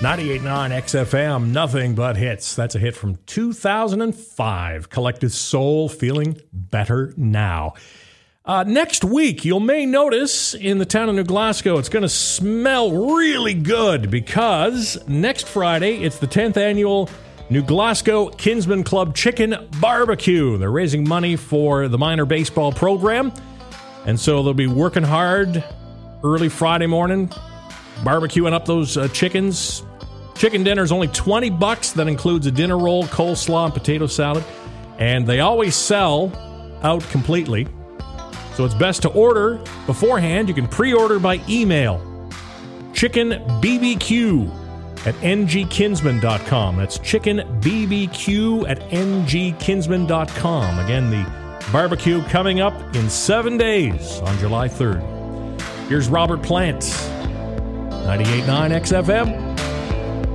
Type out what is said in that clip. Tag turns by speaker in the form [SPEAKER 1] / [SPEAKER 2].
[SPEAKER 1] 98.9 XFM, Nothing But Hits. That's a hit from 2005. Collective Soul, Feeling Better Now. Next week, you may notice in the town of New Glasgow, it's going to smell really good because next Friday, it's the 10th annual New Glasgow Kinsman Club Chicken Barbecue. They're raising money for the minor baseball program, and so they'll be working hard early Friday morning, barbecuing up those chickens. Chicken dinner is only $20. That includes a dinner roll, coleslaw, and potato salad, and they always sell out completely. So it's best to order beforehand. You can pre-order by email. Chicken BBQ at ngkinsman.com. That's chicken BBQ at ngkinsman.com. Again, the barbecue coming up in 7 days on July 3rd. Here's Robert Plant, 98.9 XFM.